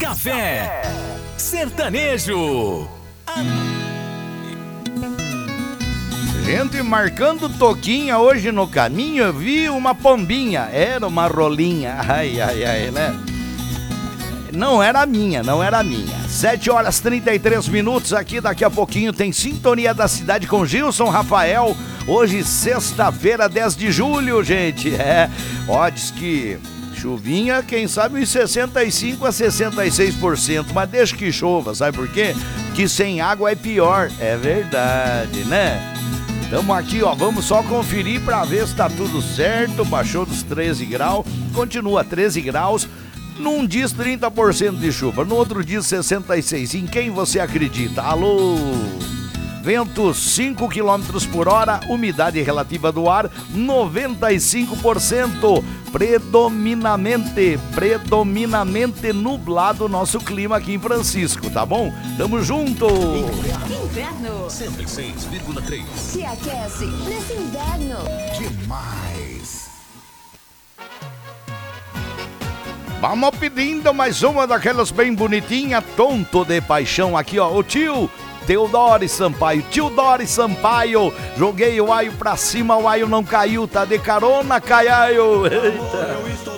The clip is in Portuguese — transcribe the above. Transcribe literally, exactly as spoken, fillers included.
Café Sertanejo. Gente, marcando toquinha hoje no caminho, eu vi uma pombinha, era uma rolinha, ai, ai, ai, né? Não era minha, não era minha. sete horas e trinta e três minutos aqui, daqui a pouquinho tem Sintonia da Cidade com Gilson Rafael. Hoje, sexta-feira, dez de julho, gente. É, ó, diz que chuvinha, quem sabe, uns sessenta e cinco a sessenta e seis por cento, mas deixa que chova, sabe por quê? Que sem água é pior, é verdade, né? Tamo aqui, ó, vamos só conferir pra ver se tá tudo certo. Baixou dos treze graus, continua treze graus. Num diz trinta por cento de chuva, no outro diz sessenta e seis. Em quem você acredita? Alô? Vento cinco quilômetros por hora, umidade relativa do ar noventa e cinco por cento. Predominamente, predominamente nublado o nosso clima aqui em Francisco, tá bom? Tamo junto! Inverno cento e seis vírgula três. se aquece nesse inverno. Demais! Vamos pedindo mais uma daquelas bem bonitinha, tonto de paixão aqui, ó, o tio Teodoro Sampaio, tio Dori Sampaio, joguei o aio pra cima, o aio não caiu, tá de carona, caiaio, eita!